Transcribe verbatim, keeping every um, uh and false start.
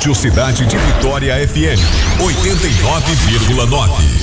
Rádio Cidade de Vitória F M, oitenta e nove vírgula nove.